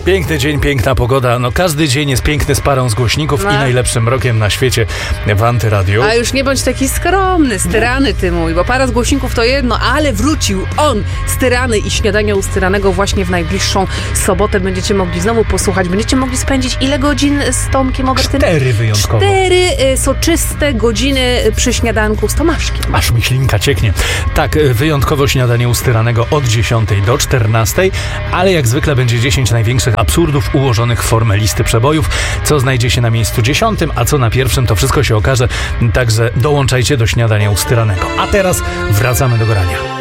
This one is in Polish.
Piękny dzień, piękna pogoda. No każdy dzień jest piękny z parą z głośników i najlepszym rokiem na świecie w Antyradiu. A już nie bądź taki skromny, styrany ty mój, bo para z głośników to jedno, ale wrócił on, styrany i śniadania u styranego właśnie w najbliższą sobotę będziecie mogli znowu posłuchać. Będziecie mogli spędzić ile godzin z Tomkiem Obertynem? 4 wyjątkowo. 4 soczyste godziny przy śniadanku z Tomaszkiem. Aż mi ślinka cieknie. Tak, wyjątkowo śniadanie u styranego od 10 do 14, ale jak zwykle będzie 10 największych absurdów ułożonych w formę listy przebojów. Co znajdzie się na miejscu 10, a co na pierwszym, to wszystko się okaże. Także dołączajcie do śniadania u styranego. A teraz wracamy do grania.